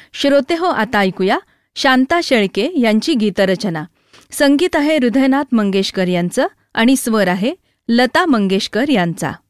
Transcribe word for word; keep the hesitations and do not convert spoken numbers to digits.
श्रोते हो, आता ऐकूया शांता शेळके यांची गीतरचना. संगीत आहे हृदयनाथ मंगेशकर यांचं आणि स्वर आहे लता मंगेशकर यांचा.